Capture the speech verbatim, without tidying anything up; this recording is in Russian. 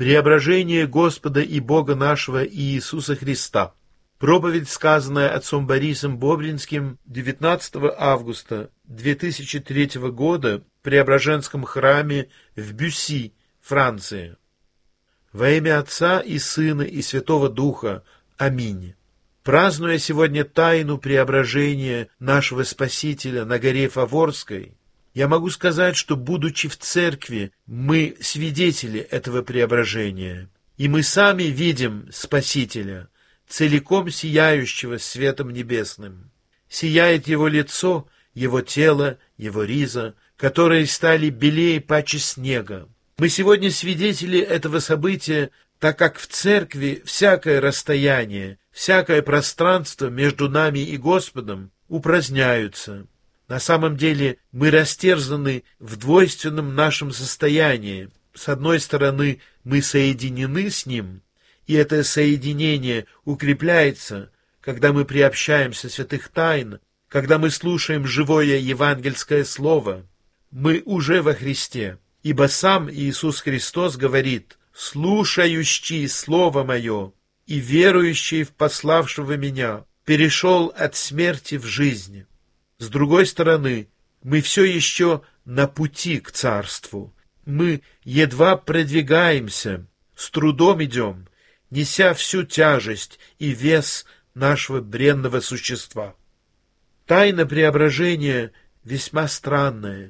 Преображение Господа и Бога нашего Иисуса Христа. Проповедь, сказанная отцом Борисом Бобринским девятнадцатого августа две тысячи третьего года в Преображенском храме в Бюсси, Франция. Во имя Отца и Сына и Святого Духа. Аминь. Празднуя сегодня тайну преображения нашего Спасителя на горе Фаворской, я могу сказать, что, будучи в церкви, мы свидетели этого преображения, и мы сами видим Спасителя, целиком сияющего светом небесным. Сияет его лицо, его тело, его риза, которые стали белее паче снега. Мы сегодня свидетели этого события, так как в церкви всякое расстояние, всякое пространство между нами и Господом упраздняются. На самом деле мы растерзаны в двойственном нашем состоянии. С одной стороны, мы соединены с Ним, и это соединение укрепляется, когда мы приобщаемся святых тайн, когда мы слушаем живое евангельское слово. Мы уже во Христе, ибо сам Иисус Христос говорит: «Слушающий Слово Мое и верующий в пославшего Меня перешел от смерти в жизнь». С другой стороны, мы все еще на пути к Царству. Мы едва продвигаемся, с трудом идем, неся всю тяжесть и вес нашего бренного существа. Тайна преображения весьма странная.